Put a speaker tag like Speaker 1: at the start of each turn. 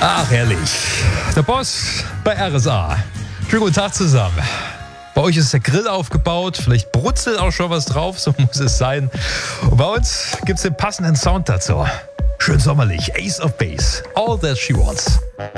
Speaker 1: Ach, herrlich. Der Boss bei RSA. Schönen guten Tag zusammen. Bei euch ist der Grill aufgebaut, vielleicht brutzelt auch schon was drauf, so muss es sein. Und bei uns gibt es den passenden Sound dazu. Schön sommerlich, Ace of Base, All That She Wants.